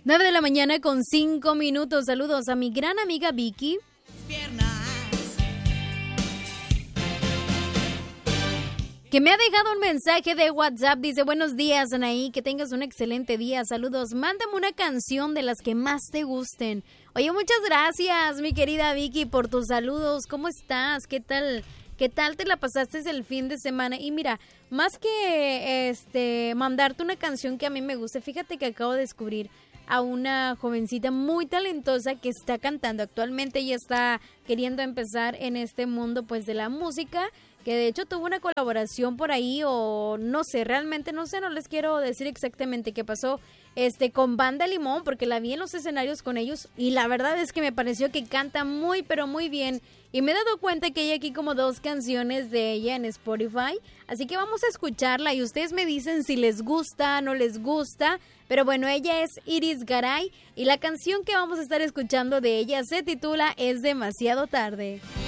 9 de la mañana con 5 minutos. Saludos a mi gran amiga Vicky. Que me ha dejado un mensaje de WhatsApp. Dice, buenos días, Anaí, que tengas un excelente día. Saludos, mándame una canción de las que más te gusten. Oye, muchas gracias, mi querida Vicky, por tus saludos. ¿Cómo estás? ¿Qué tal? ¿Qué tal te la pasaste el fin de semana? Y mira, más que mandarte una canción que a mí me guste, fíjate que acabo de descubrir a una jovencita muy talentosa que está cantando actualmente y está queriendo empezar en este mundo pues de la música, que de hecho tuvo una colaboración por ahí o no sé, realmente no sé, no les quiero decir exactamente qué pasó con Banda Limón, porque la vi en los escenarios con ellos y la verdad es que me pareció que canta muy pero muy bien y me he dado cuenta que hay aquí como 2 canciones de ella en Spotify, así que vamos a escucharla y ustedes me dicen si les gusta, no les gusta, pero bueno, ella es Iris Garay y la canción que vamos a estar escuchando de ella se titula Es demasiado tarde.